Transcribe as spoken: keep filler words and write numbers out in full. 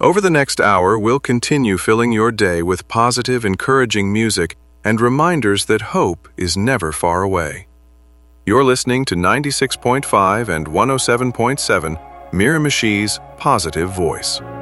Over the next hour, we'll continue filling your day with positive, encouraging music and reminders that hope is never far away. You're listening to ninety-six point five and one oh seven point seven Miramichi's Positive Voice.